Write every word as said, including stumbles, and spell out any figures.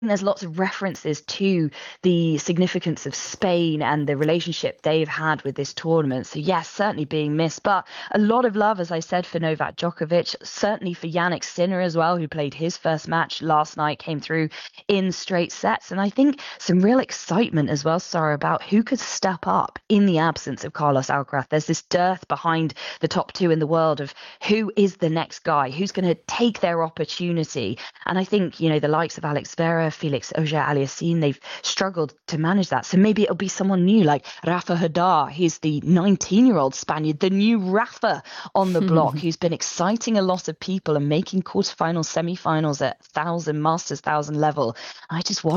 there's lots of references to the significance of Spain and the relationship they've had with this tournament. So yes, certainly being missed, but a lot of love, as I said, for Novak Djokovic, certainly for Yannick Sinner as well, who played his first match last night, came through in straight sets. And I think some real excitement as well, Sarah, about who could step up in the absence of Carlos Alcaraz. There's this dearth behind the top two in the world of who is the next guy, who's going to take their opportunity. And I think, you know, the likes of Alex Vera, Felix Auger-Aliassime, they've struggled to manage that. So maybe it'll be someone new like Rafa Nadal. He's the nineteen-year-old Spaniard, the new Rafa on the block, who's been exciting a lot of people and making quarterfinals, semi-finals at thousand Masters thousand level. I just